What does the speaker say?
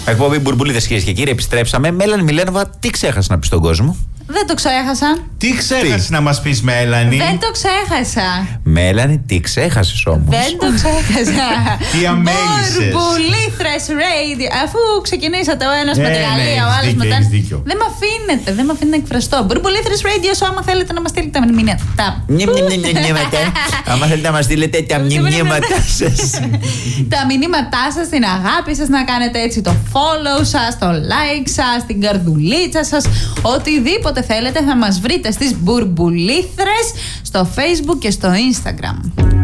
Εκπομπή Μπουρμπουλίδες, κυρίες και κύριοι, επιστρέψαμε. Μέλανη Μιλένοβα, τι ξέχασε να πει στον κόσμο? Δεν το ξέχασα. Τι ξέχασε να μας πεις, Μέλανη? Δεν το ξέχασα. Μέλανη, τι ξέχασες όμως? Δεν το ξέχασα. Τι αμέλησες? Μπουρμπουλήθρες Radio. Αφού ξεκινήσατε ο ένας με τη Γαλλία, ο άλλος μετά. Δεν με αφήνετε να εκφραστώ. Μπουρμπουλήθρες Radio, άμα θέλετε να μας στείλετε τα μηνύματα. Άμα θέλετε να μας στείλετε τα μηνύματά σας. Τα μηνύματά σας, την αγάπη σας, να κάνετε έτσι το follow σας, το like σας, την καρδουλίτσα σας, οτιδήποτε θέλετε θα μας βρείτε στις Μπουρμπουλήθρες στο Facebook και στο Instagram.